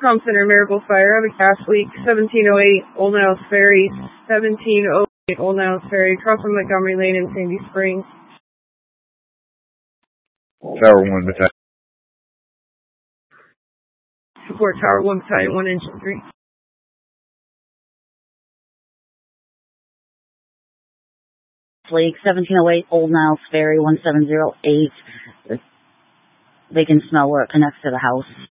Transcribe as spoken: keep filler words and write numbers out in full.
Com Center, Miracle Fire. I have a gas leak. seventeen oh eight Old Niles Ferry. seventeen oh eight Old Niles Ferry. Across from Montgomery Lane in Sandy Springs. Tower one, battalion. Support Tower one, Battalion one, Engine three. Leak seventeen oh eight Old Niles Ferry one seven zero eight. They can smell where it connects to the house.